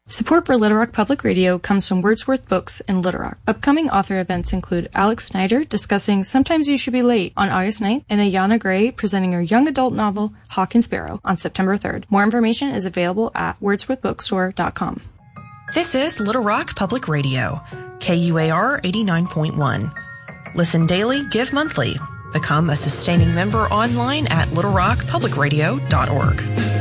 Support for Little Rock Public Radio comes from Wordsworth Books in Little Rock. Upcoming author events include Alex Snyder discussing Sometimes You Should Be Late on August 9th, and Ayana Gray presenting her young adult novel Hawk and Sparrow on September 3rd. More information is available at wordsworthbookstore.com. This is Little Rock Public Radio, KUAR 89.1. Listen daily, give monthly. Become a sustaining member online at littlerockpublicradio.org.